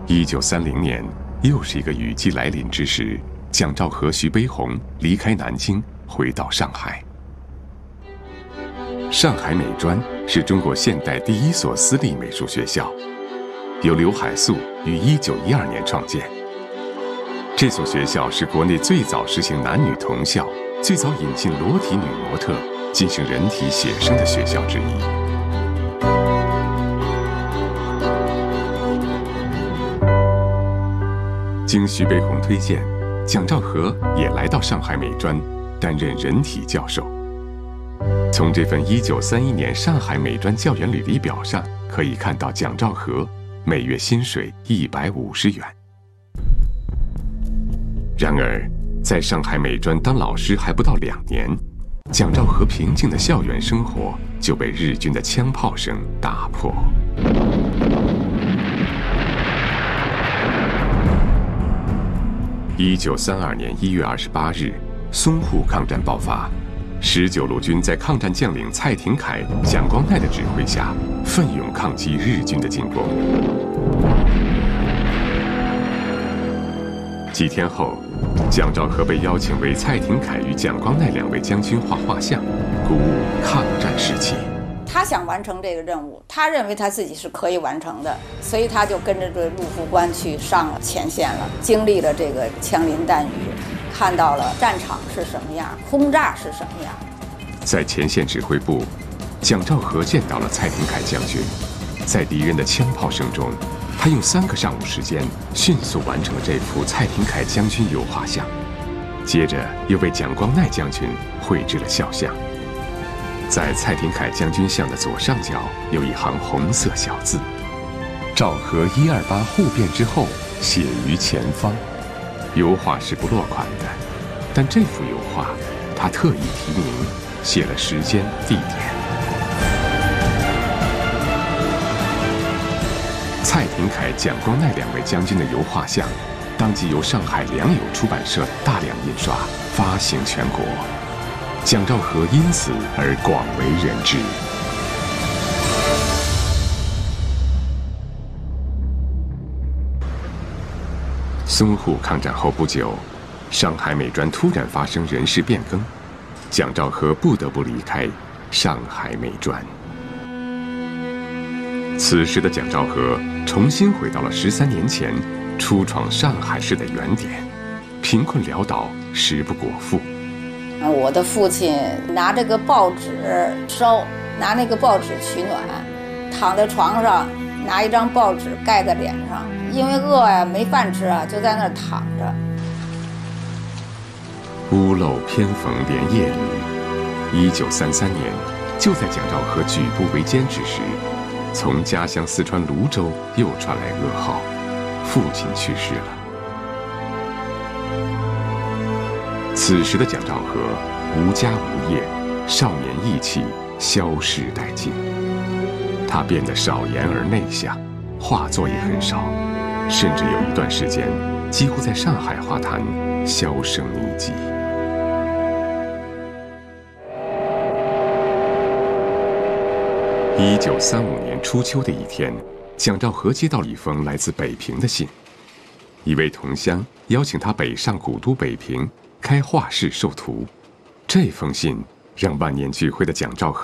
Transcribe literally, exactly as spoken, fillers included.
一九三零年，又是一个雨季来临之时，蒋兆和、徐悲鸿离开南京，回到上海。上海美专是中国现代第一所私立美术学校，由刘海粟于一九一二年创建。这所学校是国内最早实行男女同校、最早引进裸体女模特进行人体写生的学校之一。经徐悲鸿推荐，蒋兆和也来到上海美专，担任人体教授。从这份一九三一年上海美专教员履历表上可以看到，蒋兆和每月薪水一百五十元。然而，在上海美专当老师还不到两年，蒋兆和平静的校园生活就被日军的枪炮声打破。一九三二年一月二十八日，淞沪抗战爆发。十九路军在抗战将领蔡廷锴、蒋光鼐的指挥下，奋勇抗击日军的进攻。几天后，蒋兆和被邀请为蔡廷锴与蒋光鼐两位将军画画像，鼓舞抗战士气。 他想完成这个任务，他认为他自己是可以完成的，所以他就跟着这陆副官去上了前线了，经历了这个枪林弹雨，看到了战场是什么样，轰炸是什么样。 在前线指挥部，蒋兆和见到了蔡廷锴将军，在敌人的枪炮声中，他用三个上午时间迅速完成了这幅蔡廷锴将军油画像，接着又为蒋光鼐将军绘制了肖像。在蔡廷锴将军像的左上角有一行红色小字：“兆和一二八互变之后，写于前方。”油画是不落款的，但这幅油画他特意提名，写了时间、地点。蔡廷锴、蒋光鼐两位将军的油画像，当即由上海良友出版社大量印刷，发行全国。蒋兆和因此而广为人知。淞沪抗战后不久，上海美专突然发生人事变更，蒋兆和不得不离开上海美专。此时的蒋兆和重新回到了十三年前初闯上海市的原点，贫困潦倒，食不果腹。 我的父亲拿这个报纸烧，拿那个报纸取暖，躺在床上拿一张报纸盖在脸上，因为饿呀、啊、没饭吃啊，就在那儿躺着。 屋漏偏逢连夜雨。一九三三年，就在蒋兆和举步维艰之时，从家乡四川泸州又传来噩耗，父亲去世了。此时的蒋兆和无家无业，少年意气消逝殆尽。他变得少言而内向，画作也很少，甚至有一段时间几乎在上海画坛销声匿迹。一九三五年初秋的一天，蒋兆和接到了一封来自北平的信，一位同乡邀请他北上古都北平开画室授徒。这封信让万念俱灰的蒋兆和